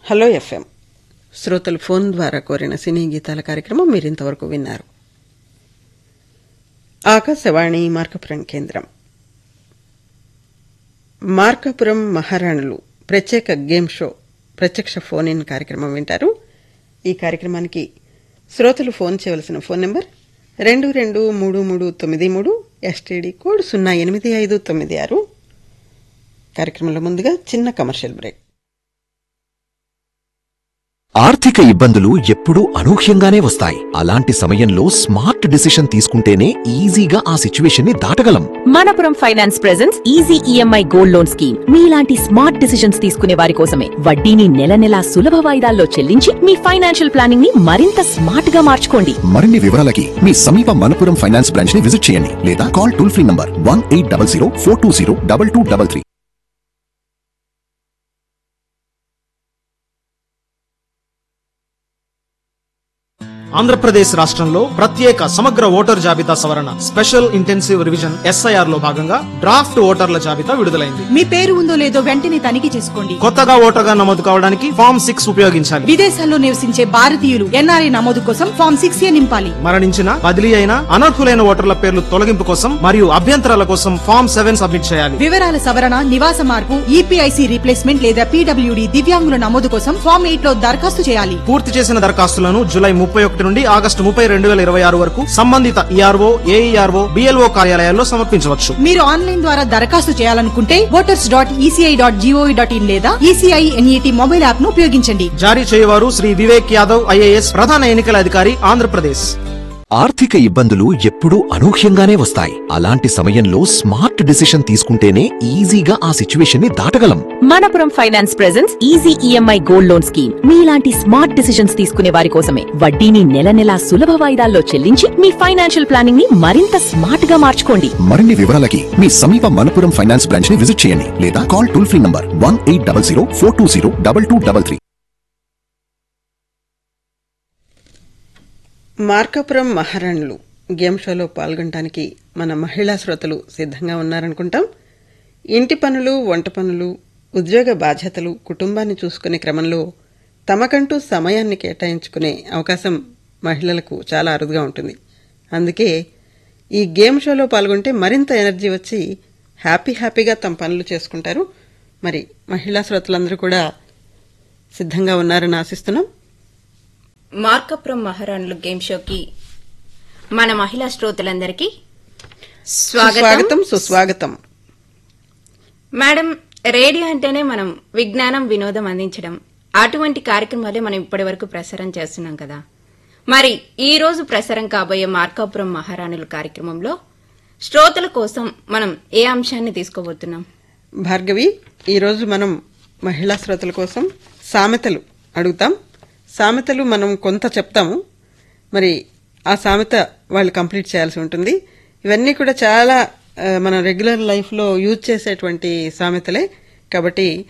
Hello FM శ్రోతలు phone ద్వారా కోరిన సినీ గీతాల కార్యక్రమం మీరింతవరకు విన్నారు. ఆకాశవాణి మార్కాపురం కేంద్రం. మార్కాపురం మహారాణులు ప్రత్యేక గేమ్ షో ప్రత్యక్ష ఫోన్ ఇన్ కార్యక్రమం వింటారు. ఈ కార్యక్రమానికి శ్రోతలు ఫోన్ చేయవలసిన ఫోన్ నెంబర్ 223393 ఎస్టీడీ కోడ్ 08596. కార్యక్రమంలో ముందుగా చిన్న కమర్షియల్ బ్రేక్. ఆర్థిక ఇబ్బందులు ఎప్పుడూ అనూహ్యంగానే వస్తాయి. అలాంటి సమయంలో స్మార్ట్ డిసిషన్ తీసుకుంటేనే ఈజీగా ఆ సిచ్యువేషన్ ని దాటగలం. Manappuram finance presents easy EMI gold loan scheme. మీలాంటి స్మార్ట్ డిసిషన్స్ తీసుకునే వారి కోసమే. వడ్డీని నెల నెలా సులభ వాయిదాల్లో చెల్లించి మీ ఫైనాన్షియల్ ప్లానింగ్ ని మరింత స్మార్ట్ గా మార్చుకోండి. మరిన్ని వివరాలకి మీ సమీప మనపురం ఫైనాన్స్ బ్రాంచ్ ని విజిట్ చేయండి లేదా call toll free number 1800 420 2233. Andhra Pradesh రాష్ట్రంలో ప్రత్యేక సమగ్ర ఓటర్ జాబితా సవరణ స్పెషల్ ఇంటెన్సివ్ రివిజన్ ఎస్ఐఆర్ లో భాగంగా డ్రాఫ్ట్ ఓటర్ల జాబితా విడుదలైంది. మీ పేరు ఉందో లేదో వెంటనే తనిఖీ చేసుకోండి. కొత్తగా ఓటర్గా నమోదు కావడానికి ఫామ్ 6 ఉపయోగించాలి. విదేశాల్లో నివసించే భారతీయులు ఎన్ఆర్ఐ నమోదు కోసం ఫామ్ 6 నింపాలి. మరణించిన, బదిలీ అయిన, అనర్హులైన ఓటర్ల పేర్లు తొలగింపు కోసం మరియు అభ్యంతరాల కోసం ఫామ్ 7 సబ్మిట్ చేయాలి. వివరాల సవరణ, నివాస మార్పు, ఈపీఐసి రీప్లేస్మెంట్ లేదా పీడబ్ల్యూడీ దివ్యాంగుల నమోదు కోసం ఫామ్ 8 లో దరఖాస్తు చేయాలి. పూర్తి చేసిన దరఖాస్తులను జూలై 31 నుండి ఆగస్టు 30, 2026 వరకు సంబంధిత ఈఆర్ఓ, ఏఈఆర్ఓ, బిఎల్ఓ కార్యాలయాల్లో సమర్పించవచ్చు. మీరు ఆన్లైన్ ద్వారా దరఖాస్తు చేయాలనుకుంటే voters.eci.gov.in లేదా ఈసీఐ ఎన్ఈటీ మొబైల్ యాప్ ను ఉపయోగించండి. జారీ చేయవారు శ్రీ వివేక్ యాదవ్ ఐఏఎస్, ప్రధాన ఎన్నికల అధికారి, ఆంధ్రప్రదేశ్. ఆర్థిక ఇబ్బందులు ఎప్పుడూ అనూహ్యంగానే వస్తాయి. అలాంటి సమయంలో స్మార్ట్ డిసిషన్ తీసుకుంటేనే ఈజీగా ఆ సిచ్యువేషన్ ని దాటగలం. Manappuram finance presents easy EMI gold loan scheme. మీలాంటి స్మార్ట్ డిసిషన్స్ తీసుకునే వారి కోసమే. వడ్డీని నెల నెలా సులభ వాయిదాల్లో చెల్లించి మీ ఫైనాన్షియల్ ప్లానింగ్ ని మరింత స్మార్ట్ గా మార్చుకోండి. మరిన్ని వివరాలకి మీ సమీప మనపురం ఫైనాన్స్ బ్రాంచ్ ని విజిట్ చేయండి లేదా call toll free number 1800 420 2233. Markapuram మహారాణులు గేమ్ షోలో పాల్గొనడానికి మన మహిళా శ్రోతలు సిద్ధంగా ఉన్నారనుకుంటాం. ఇంటి పనులు, వంట పనులు, ఉద్యోగ బాధ్యతలు, కుటుంబాన్ని చూసుకునే క్రమంలో తమకంటూ సమయాన్ని కేటాయించుకునే అవకాశం మహిళలకు చాలా అరుదుగా ఉంటుంది. అందుకే ఈ గేమ్ షోలో పాల్గొంటే మరింత ఎనర్జీ వచ్చి హ్యాపీగా తమ పనులు చేసుకుంటారు. మరి మహిళా శ్రోతలందరూ కూడా సిద్ధంగా ఉన్నారని ఆశిస్తున్నాం. మార్కాపురం మహారాణులు గేమ్ షోకి మన మహిళా శ్రోతలందరికీ స్వాగతం, సుస్వాగతం. మేడం, రేడియో అంటేనే మనం విజ్ఞానం, వినోదం అందించడం, అటువంటి కార్యక్రమాలే మనం ఇప్పటి వరకు ప్రసారం చేస్తున్నాం కదా. మరి ఈ రోజు ప్రసారం కాబోయే మార్కాపురం మహారాణులు కార్యక్రమంలో శ్రోతల కోసం మనం ఏ అంశాన్ని తీసుకోబోతున్నాం? భార్గవి, ఈరోజు మనం మహిళా శ్రోతల కోసం సామెతలు అడుగుతాం. సామెతలు మనం కొంత చెప్తాము, మరి ఆ సామెత వాళ్ళు కంప్లీట్ చేయాల్సి ఉంటుంది. ఇవన్నీ కూడా చాలా మన రెగ్యులర్ లైఫ్లో యూజ్ చేసేటువంటి సామెతలే కాబట్టి